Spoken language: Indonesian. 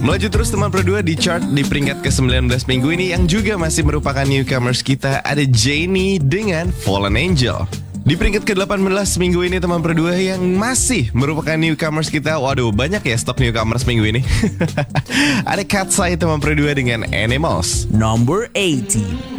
Melaju terus teman Pro 2 di chart di peringkat ke-19 minggu ini yang juga masih merupakan newcomers kita, ada Jennie dengan Fallen Angel. Di peringkat ke-18 minggu ini teman Pro 2 yang masih merupakan newcomers kita. Waduh, banyak ya stok newcomers minggu ini. Ada Katseye teman Pro 2 dengan Animals. Number 18.